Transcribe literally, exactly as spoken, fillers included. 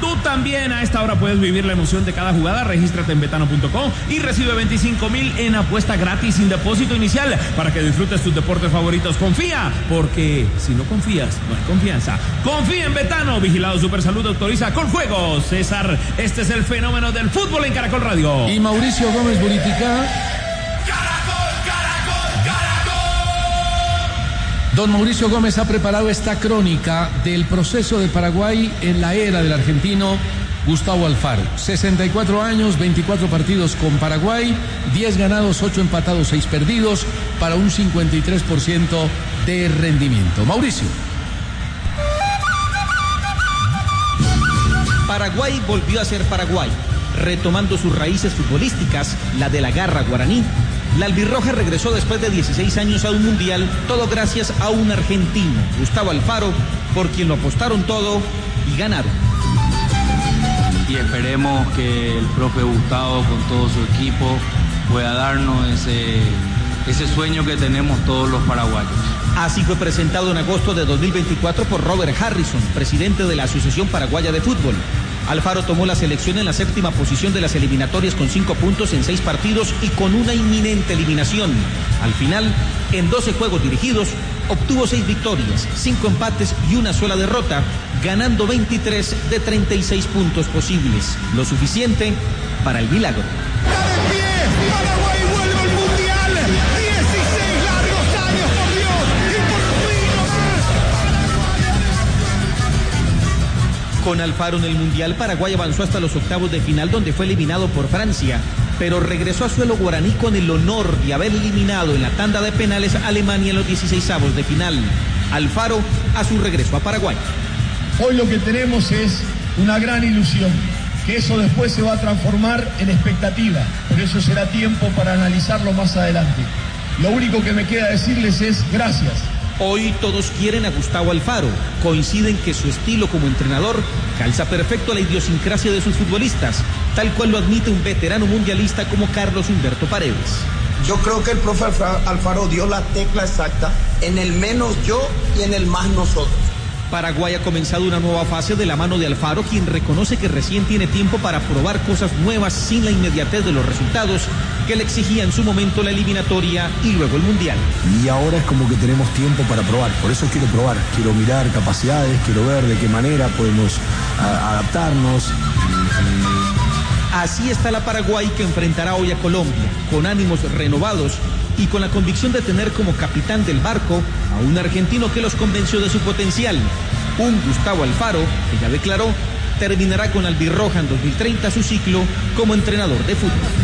Tú también a esta hora puedes vivir la emoción de cada jugada. Regístrate en betano punto com y recibe veinticinco mil en apuesta gratis sin depósito inicial para que disfrutes tus deportes favoritos. Confía, porque si no confías, no hay confianza. Confía en Betano. Vigilado Supersalud, autoriza con juegos. César, este es el fenómeno del fútbol en Caracol Radio. Y Mauricio Gómez Buritica. Don Mauricio Gómez ha preparado esta crónica del proceso de Paraguay en la era del argentino Gustavo Alfaro. sesenta y cuatro años, veinticuatro partidos con Paraguay, diez ganados, ocho empatados, seis perdidos, para un cincuenta y tres por ciento de rendimiento. Mauricio. Paraguay volvió a ser Paraguay, retomando sus raíces futbolísticas, la de la garra guaraní. La albirroja regresó después de dieciséis años a un mundial, todo gracias a un argentino, Gustavo Alfaro, por quien lo apostaron todo y ganaron. Y esperemos que el propio Gustavo con todo su equipo pueda darnos ese, ese sueño que tenemos todos los paraguayos. Así fue presentado en agosto de dos mil veinticuatro por Robert Harrison, presidente de la Asociación Paraguaya de Fútbol. Alfaro tomó la selección en la séptima posición de las eliminatorias con cinco puntos en seis partidos y con una inminente eliminación. Al final, en doce juegos dirigidos, obtuvo seis victorias, cinco empates y una sola derrota, ganando veintitrés de treinta y seis puntos posibles, lo suficiente para el milagro. Con Alfaro en el Mundial, Paraguay avanzó hasta los octavos de final, donde fue eliminado por Francia, pero regresó a suelo guaraní con el honor de haber eliminado en la tanda de penales a Alemania en los dieciseisavos de final. Alfaro a su regreso a Paraguay. Hoy lo que tenemos es una gran ilusión, que eso después se va a transformar en expectativa, pero eso será tiempo para analizarlo más adelante. Lo único que me queda decirles es gracias. Hoy todos quieren a Gustavo Alfaro, coinciden que su estilo como entrenador calza perfecto a la idiosincrasia de sus futbolistas, tal cual lo admite un veterano mundialista como Carlos Humberto Paredes. Yo creo que el profe Alfaro dio la tecla exacta en el menos yo y en el más nosotros. Paraguay ha comenzado una nueva fase de la mano de Alfaro, quien reconoce que recién tiene tiempo para probar cosas nuevas sin la inmediatez de los resultados que le exigía en su momento la eliminatoria y luego el Mundial. Y ahora es como que tenemos tiempo para probar, por eso quiero probar, quiero mirar capacidades, quiero ver de qué manera podemos a, adaptarnos. Así está la Paraguay que enfrentará hoy a Colombia, con ánimos renovados y con la convicción de tener como capitán del barco a un argentino que los convenció de su potencial, un Gustavo Alfaro que ya declaró terminará con albirroja en dos mil treinta su ciclo como entrenador de fútbol.